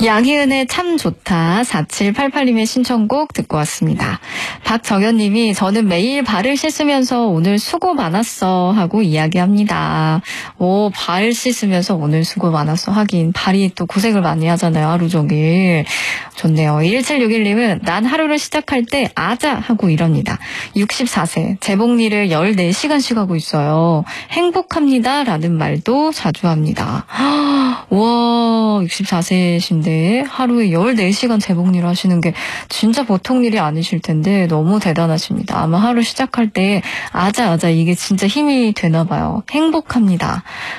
양희은의 참 좋다 4788님의 신청곡 듣고 왔습니다. 박정현님이 저는 매일 발을 씻으면서 오늘 수고 많았어 하고 이야기합니다. 오, 발 씻으면서 오늘 수고 많았어 하긴 발이 또 고생을 많이 하잖아요. 하루 종일. 좋네요. 1761님은 난 하루를 시작할 때 아자 하고 이럽니다. 64세 재봉일을 14시간씩 하고 있어요. 행복합니다 라는 말도 자주 합니다. 와 64세신데 하루에 14시간 재봉일 하시는 게 진짜 보통 일이 아니실 텐데 너무 대단하십니다. 아마 하루 시작할 때 아자 이게 진짜 힘이 되나 봐요. 행복합니다.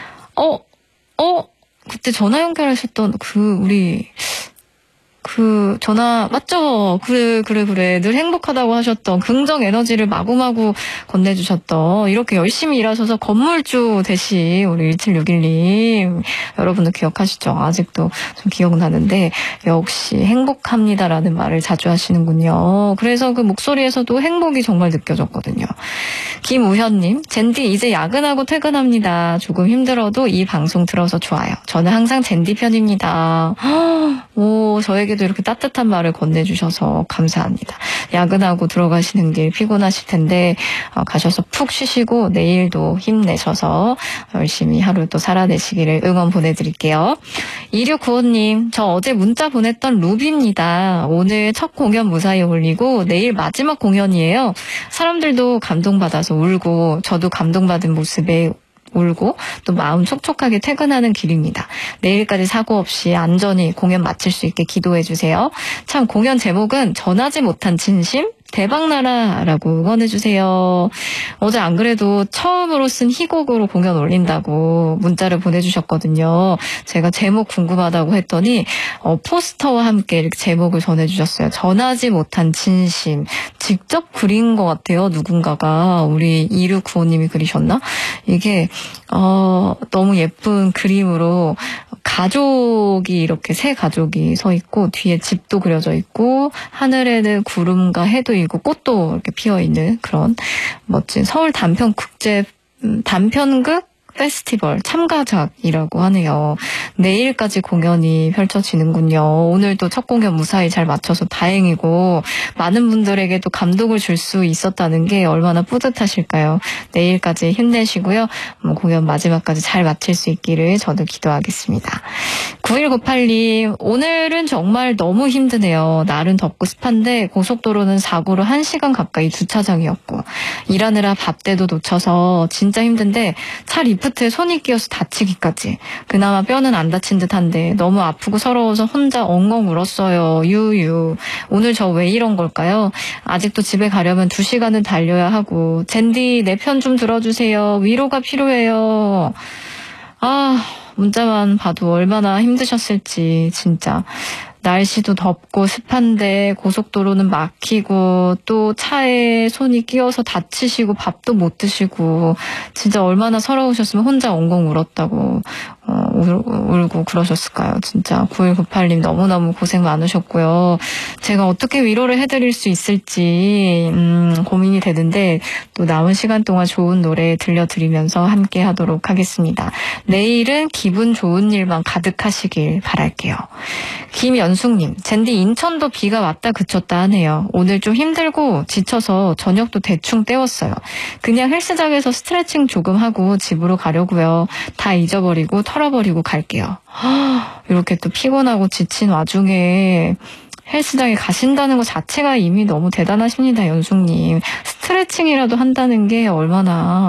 그때 전화 연결하셨던 전화, 맞죠? 그래. 늘 행복하다고 하셨던 긍정 에너지를 마구마구 건네주셨던, 이렇게 열심히 일하셔서 건물주 되신 우리 1761님. 여러분도 기억하시죠? 아직도 좀 기억나는데, 역시 행복합니다라는 말을 자주 하시는군요. 그래서 그 목소리에서도 행복이 정말 느껴졌거든요. 김우현님, 젠디 이제 야근하고 퇴근합니다. 조금 힘들어도 이 방송 들어서 좋아요. 저는 항상 젠디 편입니다. 오, 저에게도 이렇게 따뜻한 말을 건네주셔서 감사합니다. 야근하고 들어가시는 길 피곤하실 텐데 가셔서 푹 쉬시고 내일도 힘내셔서 열심히 하루 또 살아내시기를 응원 보내드릴게요. 2695님, 저 어제 문자 보냈던 루비입니다. 오늘 첫 공연 무사히 올리고 내일 마지막 공연이에요. 사람들도 감동받아서 울고 저도 감동받은 모습에 울고 또 마음 촉촉하게 퇴근하는 길입니다. 내일까지 사고 없이 안전히 공연 마칠 수 있게 기도해 주세요. 참 공연 제목은 전하지 못한 진심 대박나라라고 응원해주세요. 어제 안 그래도 처음으로 쓴 희곡으로 공연 올린다고 문자를 보내주셨거든요. 제가 제목 궁금하다고 했더니 포스터와 함께 이렇게 제목을 전해주셨어요. 전하지 못한 진심. 직접 그린 것 같아요. 누군가가. 우리 2695님이 그리셨나? 이게 너무 예쁜 그림으로 가족이 이렇게 새 가족이 서 있고 뒤에 집도 그려져 있고 하늘에는 구름과 해도 있고 꽃도 이렇게 피어 있는 그런 멋진 서울 단편극 페스티벌 참가작이라고 하네요. 내일까지 공연이 펼쳐지는군요. 오늘도 첫 공연 무사히 잘 마쳐서 다행이고 많은 분들에게 또 감동을 줄 수 있었다는 게 얼마나 뿌듯하실까요? 내일까지 힘내시고요. 공연 마지막까지 잘 마칠 수 있기를 저도 기도하겠습니다. 9198님, 오늘은 정말 너무 힘드네요. 날은 덥고 습한데 고속도로는 사고로 1시간 가까이 주차장이었고 일하느라 밥때도 놓쳐서 진짜 힘든데 차 리프트에 손이 끼어서 다치기까지. 그나마 뼈는 안 다친 듯한데 너무 아프고 서러워서 혼자 엉엉 울었어요. 유유. 오늘 저 왜 이런 걸까요? 아직도 집에 가려면 2시간은 달려야 하고 젠디 내 편 좀 들어주세요. 위로가 필요해요. 문자만 봐도 얼마나 힘드셨을지 진짜. 날씨도 덥고 습한데 고속도로는 막히고 또 차에 손이 끼어서 다치시고 밥도 못 드시고 진짜 얼마나 서러우셨으면 혼자 엉엉 울었다고 울고 그러셨을까요? 진짜 9198님 너무너무 고생 많으셨고요. 제가 어떻게 위로를 해드릴 수 있을지 고민이 되는데 또 남은 시간 동안 좋은 노래 들려드리면서 함께 하도록 하겠습니다. 내일은 기분 좋은 일만 가득하시길 바랄게요. 김연숙님, 젠디 인천도 비가 왔다 그쳤다 하네요. 오늘 좀 힘들고 지쳐서 저녁도 대충 때웠어요. 그냥 헬스장에서 스트레칭 조금 하고 집으로 가려고요. 다 잊어버리고 털어버리고 갈게요. 이렇게 또 피곤하고 지친 와중에 헬스장에 가신다는 것 자체가 이미 너무 대단하십니다. 연숙님. 스트레칭이라도 한다는 게 얼마나